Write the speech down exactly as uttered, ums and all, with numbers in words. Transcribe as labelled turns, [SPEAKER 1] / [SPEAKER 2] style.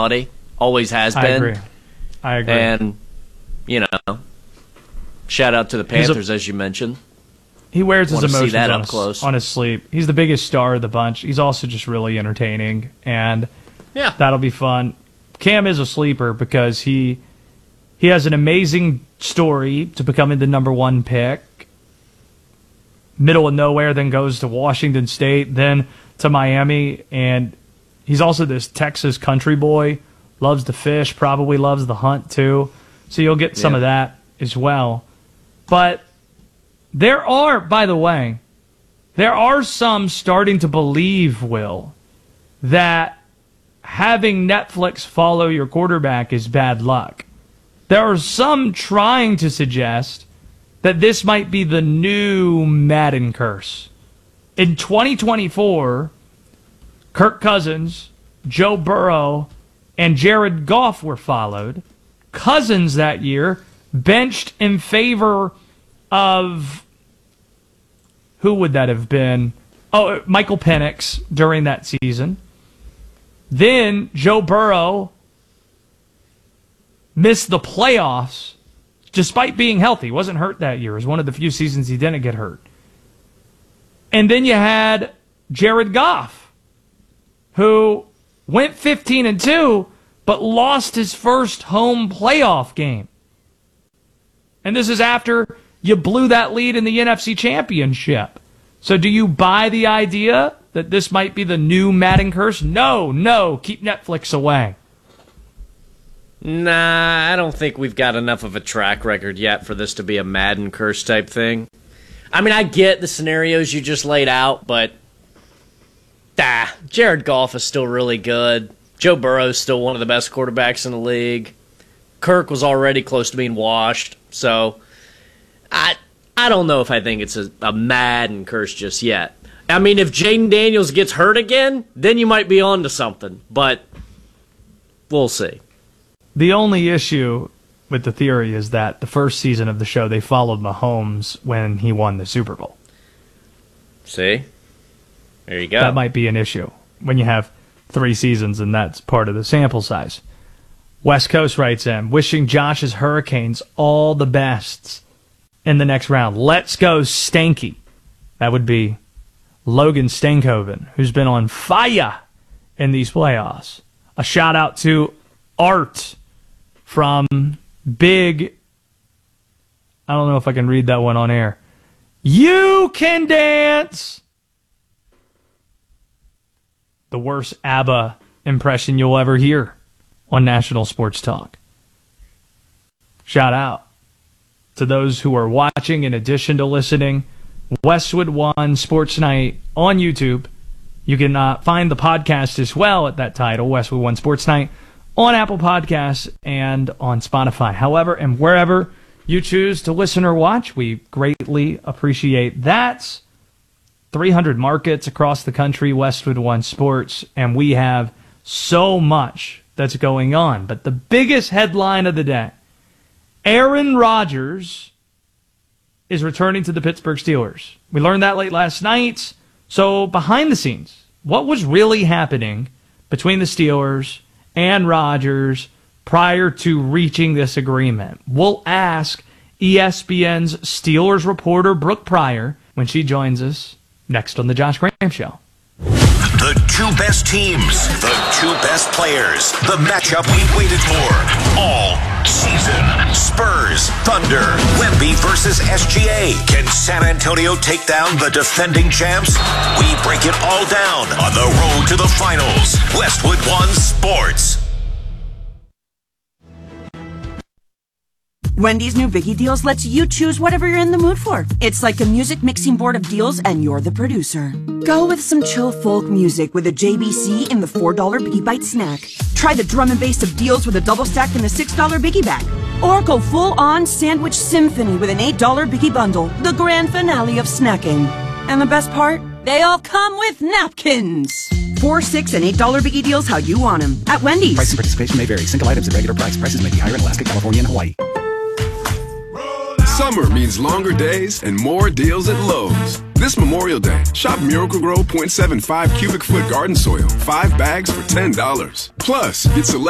[SPEAKER 1] personality. Always has been.
[SPEAKER 2] I agree. I agree.
[SPEAKER 1] And, you know, shout out to the Panthers, a, as you mentioned.
[SPEAKER 2] He wears his
[SPEAKER 1] Want to
[SPEAKER 2] emotions
[SPEAKER 1] see that
[SPEAKER 2] on,
[SPEAKER 1] up close.
[SPEAKER 2] on his sleeve. He's the biggest star of the bunch. He's also just really entertaining, and
[SPEAKER 1] yeah,
[SPEAKER 2] that'll be fun. Cam is a sleeper because he he has an amazing story to becoming the number one pick. Middle of nowhere, then goes to Washington State, then to Miami, and he's also this Texas country boy. Loves to fish, probably loves the hunt too. So you'll get some
[SPEAKER 1] yeah.
[SPEAKER 2] of that as well. But there are, by the way, there are some starting to believe, Will, that having Netflix follow your quarterback is bad luck. There are some trying to suggest that this might be the new Madden curse. In twenty twenty-four, Kirk Cousins, Joe Burrow, and Jared Goff were followed. Cousins that year benched in favor of, who would that have been? Oh, Michael Penix during that season. Then Joe Burrow missed the playoffs despite being healthy. He wasn't hurt that year. It was one of the few seasons he didn't get hurt. And then you had Jared Goff, who went fifteen and two, but lost his first home playoff game. And this is after you blew that lead in the N F C Championship. So do you buy the idea that this might be the new Madden curse? No, no, keep Netflix away.
[SPEAKER 1] Nah, I don't think we've got enough of a track record yet for this to be a Madden curse type thing. I mean, I get the scenarios you just laid out, but ah, Jared Goff is still really good. Joe Burrow is still one of the best quarterbacks in the league. Kirk was already close to being washed, so I I don't know if I think it's a, a Madden curse just yet. I mean, if Jaden Daniels gets hurt again, then you might be on to something, but we'll see.
[SPEAKER 2] The only issue with the theory is that the first season of the show, they followed Mahomes when he won the Super Bowl.
[SPEAKER 1] See? There you go.
[SPEAKER 2] That might be an issue when you have three seasons and that's part of the sample size. West Coast writes in, wishing Josh's Hurricanes all the best in the next round. Let's go Stanky. That would be Logan Stankoven, who's been on fire in these playoffs. A shout out to Art from Big, I don't know if I can read that one on air. You can dance. The worst ABBA impression you'll ever hear on National Sports Talk. Shout out to those who are watching in addition to listening. Westwood One Sports Night on YouTube. You can uh, find the podcast as well at that title, Westwood One Sports Night, on Apple Podcasts and on Spotify. However, and wherever you choose to listen or watch, we greatly appreciate that. three hundred markets across the country, Westwood One Sports, and we have so much that's going on. But the biggest headline of the day, Aaron Rodgers is returning to the Pittsburgh Steelers. We learned that late last night. So behind the scenes, what was really happening between the Steelers and Rodgers prior to reaching this agreement? We'll ask E S P N's Steelers reporter Brooke Pryor when she joins us next on the Josh Graham Show.
[SPEAKER 3] The two best teams, the two best players, the matchup we waited for all season. Spurs, Thunder, Wemby versus S G A. Can San Antonio take down the defending champs? We break it all down on the road to the finals. Westwood One Sports.
[SPEAKER 4] Wendy's new Biggie Deals lets you choose whatever you're in the mood for. It's like a music mixing board of deals and you're the producer. Go with some chill folk music with a J B C in the four dollar Biggie Bite snack. Try the drum and bass of deals with a double stack in the six dollar Biggie Bag. Or go full-on sandwich symphony with an eight dollar Biggie Bundle, the grand finale of snacking. And the best part? They all come with napkins. Four, six, and eight dollar Biggie Deals how you want them at Wendy's.
[SPEAKER 5] Price and participation may vary. Single items at regular price. Prices may be higher in Alaska, California, and Hawaii.
[SPEAKER 6] Summer means longer days and more deals at Lowe's. This Memorial Day, shop Miracle-Gro point seven five cubic foot garden soil, five bags for ten dollars. Plus, get select